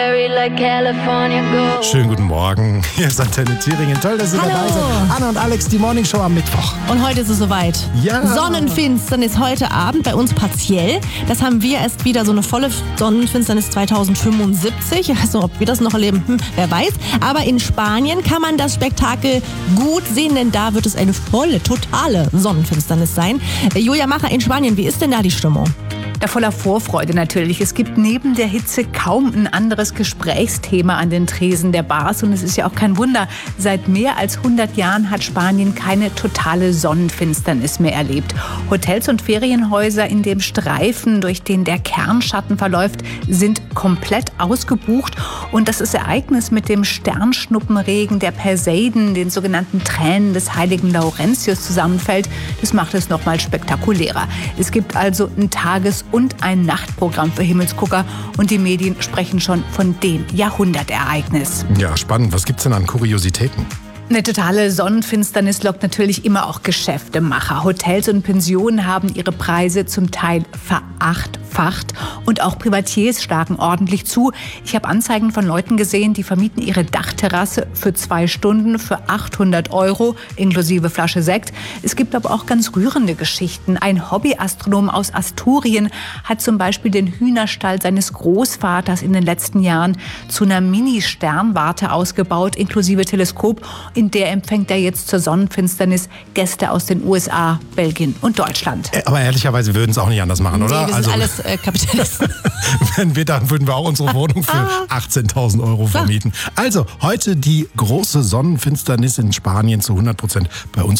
Schönen guten Morgen. Hier ist Antenne Thüringen. Toll, dass Sie dabei sind. Anna und Alex, die Morning Show am Mittwoch. Und heute ist es soweit. Ja. Sonnenfinsternis heute Abend, bei uns partiell. Das haben wir erst wieder, so eine volle Sonnenfinsternis 2075. Also ob wir das noch erleben, wer weiß. Aber in Spanien kann man das Spektakel gut sehen, denn da wird es eine volle, totale Sonnenfinsternis sein. Julia Macher, in Spanien, wie ist denn da die Stimmung? Ja, voller Vorfreude natürlich. Es gibt neben der Hitze kaum ein anderes Gesprächsthema an den Tresen der Bars. Und es ist ja auch kein Wunder, seit mehr als 100 Jahren hat Spanien keine totale Sonnenfinsternis mehr erlebt. Hotels und Ferienhäuser in dem Streifen, durch den der Kernschatten verläuft, sind komplett ausgebucht. Und das Ereignis mit dem Sternschnuppenregen der Perseiden, den sogenannten Tränen des heiligen Laurentius zusammenfällt, das macht es noch mal spektakulärer. Es gibt also ein Tages- und ein Nachtprogramm für Himmelsgucker und die Medien sprechen schon von dem Jahrhundertereignis. Ja, spannend. Was gibt's denn an Kuriositäten? Eine totale Sonnenfinsternis lockt natürlich immer auch Geschäftemacher. Hotels und Pensionen haben ihre Preise zum Teil verachtfacht und auch Privatiers schlagen ordentlich zu. Ich habe Anzeigen von Leuten gesehen, die vermieten ihre Dachterrasse für 2 Stunden für 800 € inklusive Flasche Sekt. Es gibt aber auch ganz rührende Geschichten. Ein Hobbyastronom aus Asturien hat zum Beispiel den Hühnerstall seines Großvaters in den letzten Jahren zu einer Mini-Sternwarte ausgebaut, inklusive Teleskop. In der empfängt er jetzt zur Sonnenfinsternis Gäste aus den USA, Belgien und Deutschland. Aber ehrlicherweise würden es auch nicht anders machen, oder? Nee, wir sind alles Kapitalisten. Wenn wir dann würden wir auch unsere Wohnung für 18.000 € vermieten. Also, heute die große Sonnenfinsternis in Spanien zu 100% bei uns.